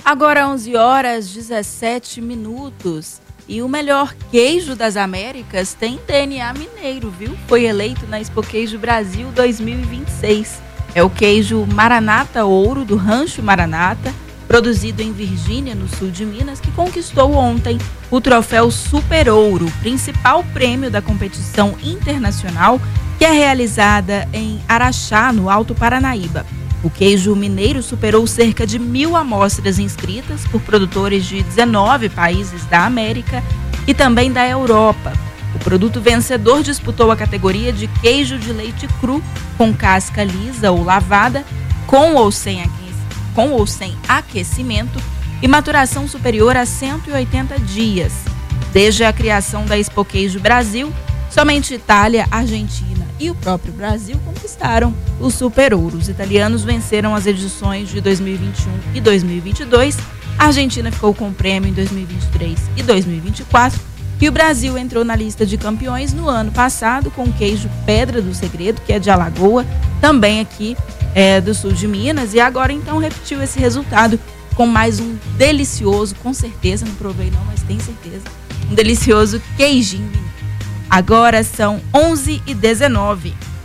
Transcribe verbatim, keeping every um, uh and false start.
Agora onze horas e dezessete minutos. E o melhor queijo das Américas tem D N A mineiro, viu? Foi eleito na Expo Queijo Brasil dois mil e vinte e seis. É o queijo Maranata Ouro, do Rancho Maranata, produzido em Virgínia, no sul de Minas, que conquistou ontem o troféu Super Ouro, principal prêmio da competição internacional, que é realizada em Araxá, no Alto Paranaíba. O queijo mineiro superou cerca de mil amostras inscritas por produtores de dezenove países da América e também da Europa. O produto vencedor disputou a categoria de queijo de leite cru, com casca lisa ou lavada, com ou sem, aquec... com ou sem aquecimento e maturação superior a cento e oitenta dias. Desde a criação da Expo Queijo Brasil, somente Itália, Argentina e o próprio Brasil conquistaram o Super Ouro. Os italianos venceram as edições de dois mil e vinte e um e dois mil e vinte e dois, a Argentina ficou com o prêmio em dois mil e vinte e três e dois mil e vinte e quatro e o Brasil entrou na lista de campeões no ano passado com o queijo Pedra do Segredo, que é de Alagoa, também aqui é, do sul de Minas, e agora então repetiu esse resultado com mais um delicioso, com certeza, não provei não, mas tenho certeza, um delicioso queijinho. Agora são onze e dezenove.